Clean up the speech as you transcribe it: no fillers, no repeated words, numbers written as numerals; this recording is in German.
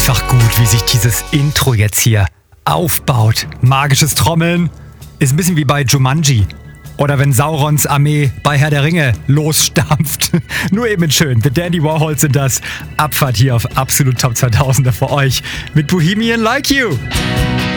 einfach gut, wie sich dieses Intro jetzt hier aufbaut. Magisches Trommeln ist ein bisschen wie bei Jumanji. Oder wenn Saurons Armee bei Herr der Ringe losstampft. Nur eben schön. The Dandy Warhols sind das. Abfahrt hier auf Absolut Top 2000er für euch mit Bohemian Like You.